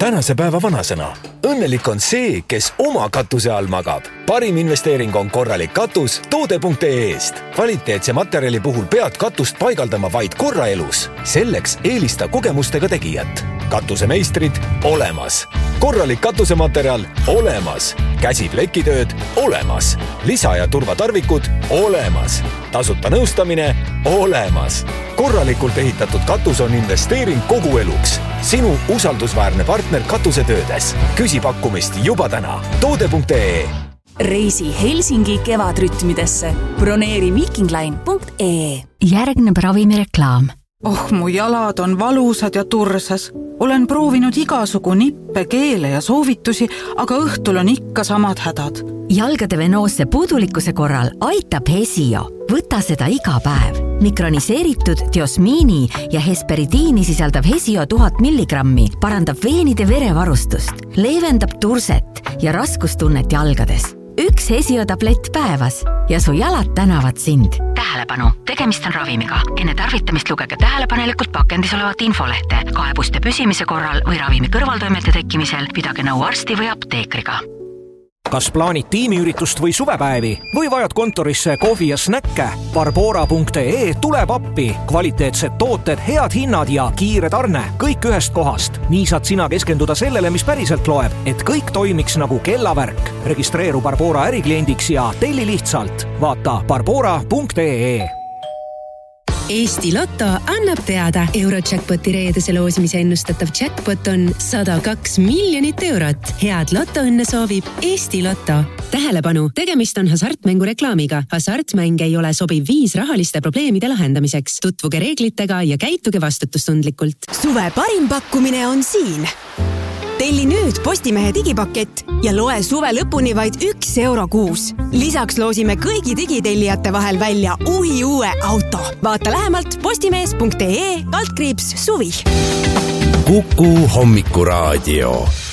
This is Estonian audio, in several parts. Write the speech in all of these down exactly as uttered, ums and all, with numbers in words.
tänase päeva vanasõna. Õnnelik on see, kes oma katuse all magab. Parim investeering on korralik katus toode punkt ee-st. Kvaliteetse materjali puhul pead katust paigaldama vaid korra elus. Selleks eelista kogemustega tegijat. Katusemeistrid olemas. Korralik katusematerjal olemas. Käsiplekitööd olemas. Lisa- ja turvatarvikud olemas. Tasuta nõustamine olemas. Korralikult ehitatud katus on investeering kogu eluks. Sinu usaldusväärne partner katusetöödes. Küsi pakkumist juba täna. toode punkt ee. Reisi Helsingi kevadrütmidesse. Broneeri viikingline punkt ee. Järgneb ravimireklaam. Oh, mu jalad on valusad ja tursas. Olen proovinud igasugu nippe, keele ja soovitusi, aga õhtul on ikka samad hädad. Jalgade venoosse puudulikkuse korral aitab Hesio. Võta seda iga päev. Mikroniseeritud diosmiini ja hesperidiini sisaldav Hesio tuhat milligrammi parandab veenide verevarustust, leevendab turset ja raskustunnet jalgades. Üks Hesio tablett päevas ja su jalad tänavad sind. Tähelepanu, tegemist on ravimiga. Enne tarvitamist lugege tähelepanelikult pakendis olevat infolehte. Kaebuste püsimise korral või ravimi kõrvaltoimete tekkimisel pidage nõu arsti või apteekriga. Kas plaanid tiimiüritust või suvepäevi või vajad kontorisse kohvi ja snäkke? Barbora punkt ee tuleb appi. Kvaliteetsed tooted, head hinnad ja kiire tarne. Kõik ühest kohast. Nii saad sina keskenduda sellele, mis päriselt loeb, et kõik toimiks nagu kellavärk. Registreeru Barbora ärikliendiks ja telli lihtsalt. Vaata barbora punkt ee. Eesti Lotto annab teada. Eurojackpoti reedese loosimise ennustatav jackpot on sada kaks miljonit eurot. Head Lotto-õnne soovib Eesti Lotto. Tähelepanu, tegemist on hasartmängu reklaamiga. Hasartmäng ei ole sobiv viis rahaliste probleemide lahendamiseks. Tutvuge reeglitega ja käituge vastutustundlikult. Suve parim pakkumine on siin. Telli nüüd Postimehe digipakett ja loe suve lõpuni vaid üks euro kuus. Lisaks loosime kõigi digitellijate vahel välja uhi uue auto. Vaata lähemalt postimees punkt ee kaldkriips suvi. Kuku hommikuraadio.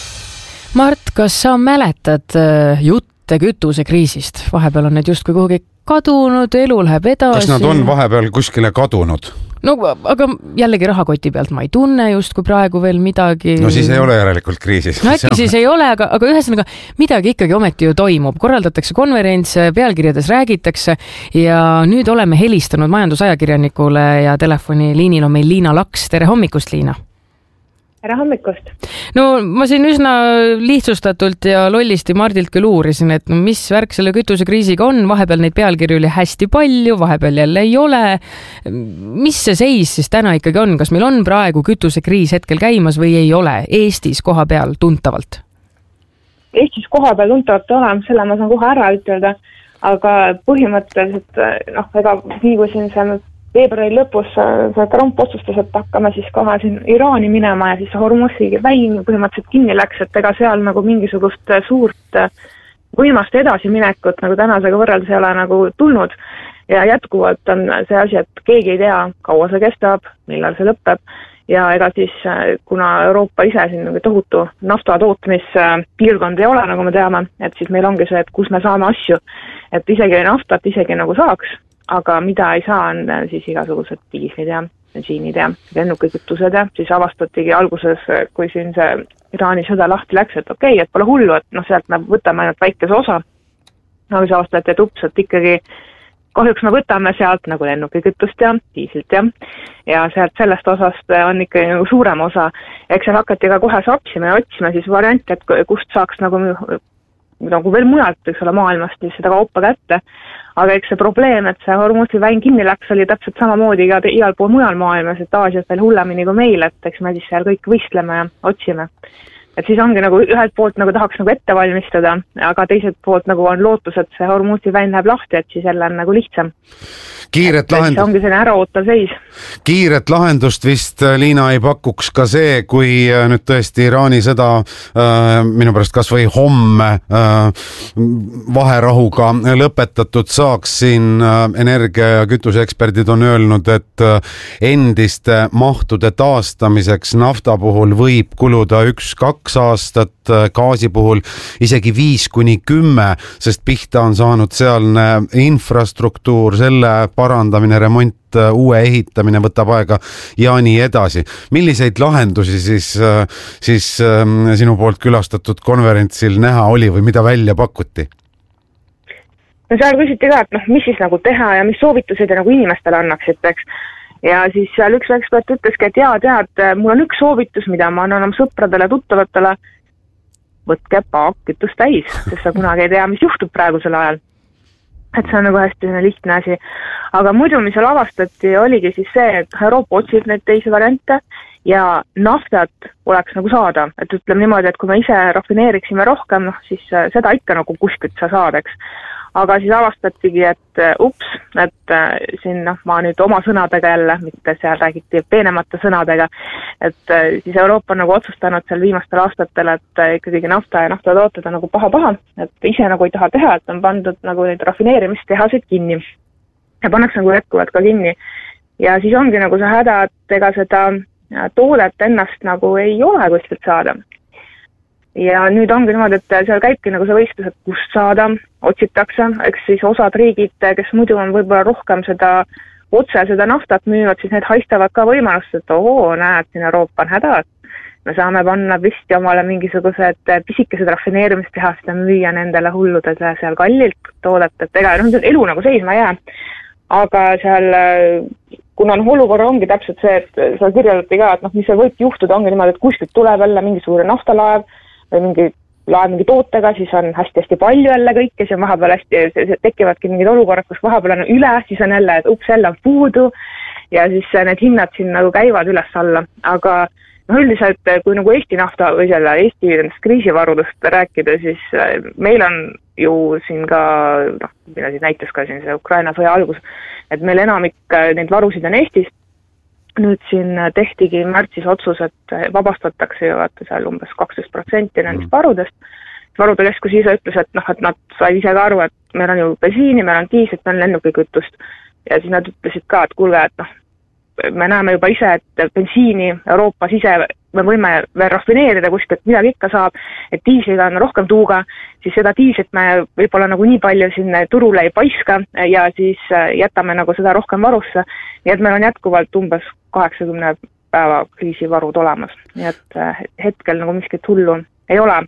Mart, kas sa mäletad jutte kütusekriisist? Vahepeal on need justkui kuhugi kadunud, elu läheb edasi. Kas nad on vahepeal kuskile kadunud? No, aga jällegi rahakoti pealt ma ei tunne just, kui praegu veel midagi... No siis ei ole järelikult kriisis. No äkki siis ei ole, aga, aga ühesõnaga midagi ikkagi ometi ju toimub. Korraldatakse konverents, pealkirjades räägitakse ja nüüd oleme helistanud majandusajakirjanikule ja telefoniliinil on meil Liina Laks. Tere hommikust, Liina! Tere hommikust! No ma siin üsna lihtsustatult ja lollisti Mardilt küll uurisin, et no, mis värk selle kütusekriisiga on. Vahepeal neid pealkirju oli hästi palju, vahepeal jälle ei ole. Mis see seis siis täna ikkagi on? Kas meil on praegu kütusekriis hetkel käimas või ei ole Eestis koha peal tuntavalt? Eestis koha peal tuntavalt olema, selle ma saan kohe ära ütelda, aga põhimõtteliselt noh, ega viigusin seal veebruari lõpus see Trump otsustas, et hakkame siis kohe siin Iraani minema ja siis Hormuzi väin põhimõtteliselt kinni läks, et ega seal nagu mingisugust suurt võimast edasiminekut nagu tänasega võrreldes ei ole nagu tulnud ja jätkuvalt on see asi, et keegi ei tea, kaua see kestab, millal see lõpeb ja ega siis kuna Euroopa ise siin nagu tohutu nafta tootmispiirkond ei ole, nagu me teame, et siis meil ongi see, et kus me saame asju, et isegi naftat isegi nagu saaks, aga mida ei saa, on siis igasugused diislid ja bensiinid ja lennukikütused ja siis avastatigi alguses, kui siin see Iraani sõda lahti läks, et okei, okay, et pole hullu, et noh, sealt me võtame ainult väikese osa, aga see aastat, et ups, et ikkagi kahjuks me võtame sealt nagu lennukikütust ja diislit ja ja sealt sellest osast on ikkagi nagu suurem osa. Eks seal hakati ka kohe sapsima ja otsima siis variante, et kust saaks nagu nagu veel mujalt, eks ole, maailmast siis seda kaupa kätte. Aga eks see probleem, et see Hormuzi väin kinni läks, oli täpselt samamoodi ka igal pool mujal maailmas, et Aasias veel hullemini kui meil, et eks me siis seal kõik võistleme ja otsime. Et siis ongi nagu ühelt poolt nagu tahaks nagu ette valmistada, aga teiselt poolt nagu on lootus, et see Hormuzi väin läheb lahti, et siis jälle on nagu lihtsam. Kiiret lahend... ongi selline äraootav seis. Kiiret lahendust vist, Liina, ei pakuks ka see, kui nüüd tõesti Iraani sõda äh, minu pärast kas või homme äh, vaherahuga lõpetatud saaks. Siin äh, energia- ja kütuseeksperdid on öelnud, et äh, endiste mahtude taastamiseks nafta puhul võib kuluda üks kaks kaks aastat, gaasi puhul isegi viis kuni kümme, sest pihta on saanud sealne infrastruktuur, selle parandamine, remont, uue ehitamine võtab aega ja nii edasi. Milliseid lahendusi siis, siis sinu poolt külastatud konverentsil näha oli või mida välja pakuti? No seal küsiti ka, et noh, mis siis nagu teha ja mis soovitused ja nagu inimestele annaksid, eks. Ja siis seal üks ekspert ütleski, et jaa, tead, mul on üks soovitus, mida ma annan oma sõpradele, tuttavatele, võtke paak kütust täis, sest sa kunagi ei tea, mis juhtub praegusel ajal. Et see on nagu hästi lihtne asi. Aga muidu, mis seal avastati, oligi siis see, et Euroopa otsib neid teisi variante ja naftat oleks nagu saada. Et ütleme niimoodi, et kui me ise rafineeriksime rohkem, noh, siis seda ikka nagu kuskilt sa saad, eks. Aga siis avastatigi, et ups, et siin noh, ma nüüd oma sõnadega jälle, mitte seal räägiti peenemate sõnadega, et siis Euroopa on nagu otsustanud seal viimastel aastatel, et ikkagi nafta ja naftatooted on nagu paha-paha, et ise nagu ei taha teha, et on pandud nagu neid rafineerimistehasid kinni ja pannakse nagu jätkuvalt ka kinni. Ja siis ongi nagu see häda, et ega seda toodet ennast nagu ei ole kuskilt saada. Ja nüüd ongi niimoodi, et seal käibki nagu see võistlus, et kust saada, otsitakse, eks siis osad riigid, kes muidu on võib-olla rohkem seda otse seda naftat müüvad, siis need haistavad ka võimalust, et oo, näed, siin Euroopa on häda, me saame panna püsti omale mingisugused pisikesed rafineerimistehased ja müüa nendele hulludele seal kallilt toodet, et ega no, elu nagu seisma jää. Aga seal, kuna on olukorra ongi täpselt see, et sa kirjeldati ka, et noh, mis see võib juhtuda, ongi niimoodi, et kuskilt tuleb jälle mingi suure naftalaev või mingi laev mingi tootega, siis on hästi-hästi palju jälle kõik ja see on vahepeal hästi, tekivadki mingid olukorrad, kus vahepeal on üle, siis on jälle, et ups, jälle on puudu ja siis need hinnad siin nagu käivad üles alla. Aga no üldiselt, kui nagu Eesti nafta või selle Eesti kriisivarudest rääkida, siis meil on ju siin ka, noh, mida siis näitas ka siin see Ukraina sõja algus, et meil enamik neid varusid on Eestis. Nüüd siin tehtigi märtsis otsus, et vabastatakse ju vaata seal umbes kaksteist protsenti nendest varudest. Varude keskus ise ütles, et, noh, et nad said ise ka aru, et meil on ju bensiini, meil on diislit, meil on lennukikütust. Ja siis nad ütlesid ka, et kuulge, et noh, me näeme juba ise, et bensiini Euroopas ise me võime veel rafineerida kuskilt, midagi ikka saab, et diisliga on rohkem tuuga, siis seda diislit me võib-olla nagu nii palju siin turule ei paiska ja siis jätame nagu seda rohkem varusse. Nii et meil on jätkuvalt umbes kaheksakümne päeva kriisivarud olemas. Nii et hetkel nagu miskit hullu ei ole.